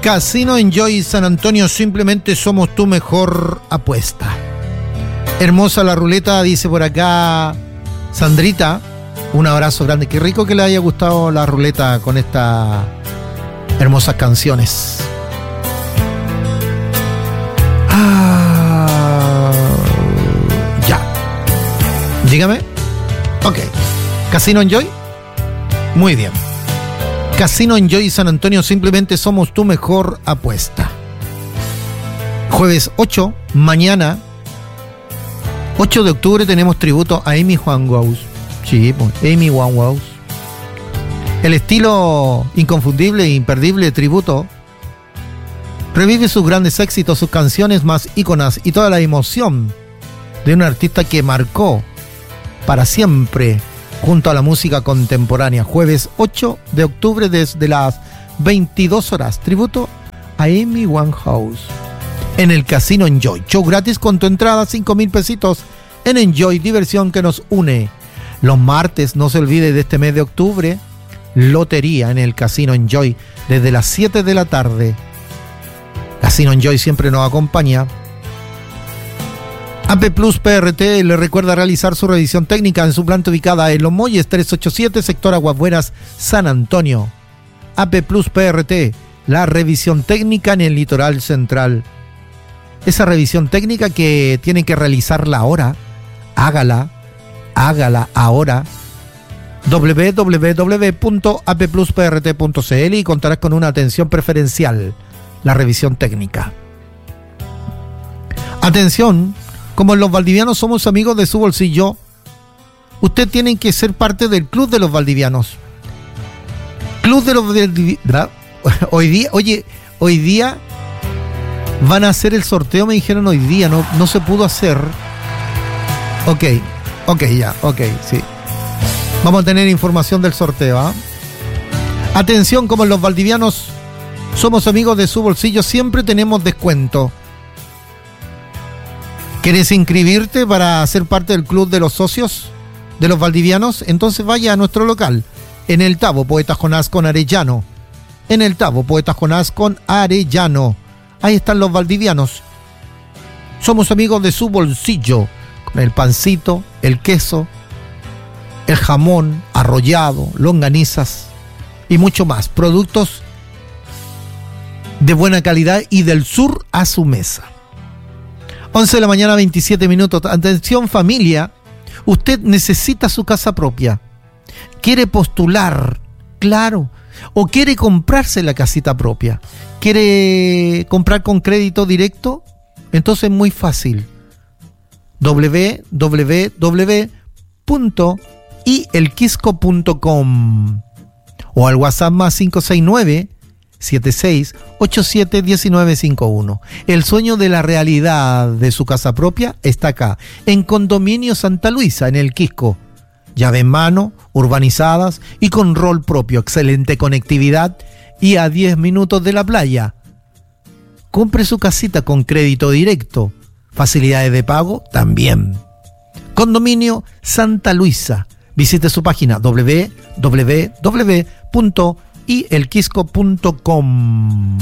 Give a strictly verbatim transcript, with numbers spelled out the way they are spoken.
Casino Enjoy San Antonio, simplemente somos tu mejor apuesta. Hermosa la ruleta, dice por acá Sandrita. Un abrazo grande. Qué rico que le haya gustado la ruleta con estas hermosas canciones. Ah, ya. Dígame. Ok. Casino Enjoy. Muy bien. Casino Enjoy San Antonio, simplemente somos tu mejor apuesta. Jueves ocho, mañana, ocho de octubre, tenemos tributo a Amy Winehouse. Sí, pues, Amy Winehouse. El estilo inconfundible e imperdible tributo revive sus grandes éxitos, sus canciones más íconas y toda la emoción de un artista que marcó para siempre junto a la música contemporánea. Jueves ocho de octubre desde las veintidós horas. Tributo a Amy Winehouse en el Casino Enjoy. Show gratis con tu entrada, cinco mil pesitos en Enjoy, diversión que nos une. Los martes, no se olvide de este mes de octubre, lotería en el Casino Enjoy desde las siete de la tarde. Casino Enjoy siempre nos acompaña. A P Plus P R T le recuerda realizar su revisión técnica en su planta ubicada en Los Molles trescientos ochenta y siete, sector Aguas Buenas, San Antonio. A P Plus P R T, la revisión técnica en el litoral central. Esa revisión técnica que tiene que realizarla ahora, hágala, hágala ahora. doble u doble u doble u punto a p plus p r t punto c l y contarás con una atención preferencial, la revisión técnica. Atención. Como en Los Valdivianos somos amigos de su bolsillo, usted tiene que ser parte del Club de los Valdivianos. Club de los Valdivianos. Hoy día, oye, hoy día van a hacer el sorteo, me dijeron hoy día, no, no se pudo hacer. Ok, ok, ya, ok, sí. Vamos a tener información del sorteo, ¿eh? Atención, como en Los Valdivianos somos amigos de su bolsillo, siempre tenemos descuento. ¿Quieres inscribirte para ser parte del club de los socios de los valdivianos? Entonces vaya a nuestro local, en el Tabo Poeta Jonás con Arellano. En el Tabo Poeta Jonás con Arellano. Ahí están los valdivianos. Somos amigos de su bolsillo, con el pancito, el queso, el jamón, arrollado, longanizas y mucho más. Productos de buena calidad y del sur a su mesa. once de la mañana, veintisiete minutos. Atención familia, usted necesita su casa propia. ¿Quiere postular? Claro. ¿O quiere comprarse la casita propia? ¿Quiere comprar con crédito directo? Entonces muy fácil. doble u doble u doble u punto i el quisco punto com o al WhatsApp más cinco seis nueve, siete seis ocho siete uno nueve cinco uno. El sueño de la realidad de su casa propia está acá, en Condominio Santa Luisa, en el Quisco. Llave en mano, urbanizadas y con rol propio, excelente conectividad y a diez minutos de la playa. Compre su casita con crédito directo, facilidades de pago también. Condominio Santa Luisa. Visite su página doble u doble u doble u punto i el quisco punto com.